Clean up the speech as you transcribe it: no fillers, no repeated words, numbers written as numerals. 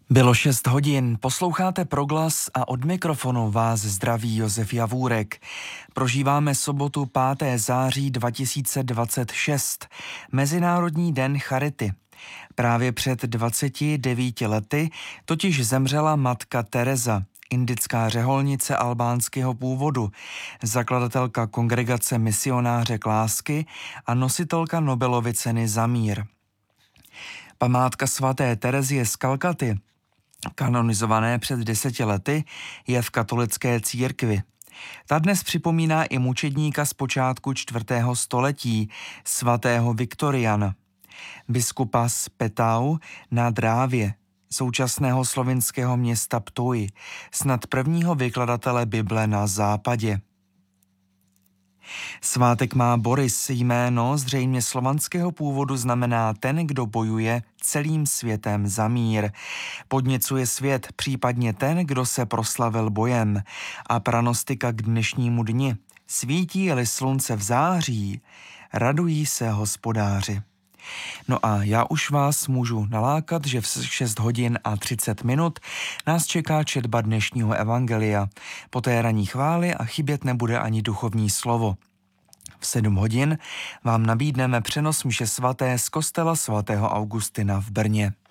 Bylo 6 hodin, posloucháte Proglas a od mikrofonu vás zdraví Josef Javůrek. Prožíváme sobotu 5. září 2026, Mezinárodní den charity. Právě před 29 lety totiž zemřela matka Teresa, indická řeholnice albánského původu, zakladatelka kongregace Misionářek lásky a nositelka Nobelovy ceny za mír. Památka svaté Terezie z Kalkaty, kanonizované před 10 lety, je v katolické církvi. Ta dnes připomíná i mučedníka z počátku 4. století, svatého Viktoriana, biskupa z Petau na Drávě, současného slovinského města Ptuj, snad prvního vykladatele Bible na západě. Svátek má Boris, jméno zřejmě slovanského původu znamená ten, kdo bojuje celým světem za mír. Podněcuje svět, případně ten, kdo se proslavil bojem. A pranostika k dnešnímu dni. Svítí-li slunce v září, radují se hospodáři. No a já už vás můžu nalákat, že v 6 hodin a 30 minut nás čeká četba dnešního evangelia. Poté ranní chvály a chybět nebude ani duchovní slovo. V 7 hodin vám nabídneme přenos mše svaté z kostela svatého Augustina v Brně.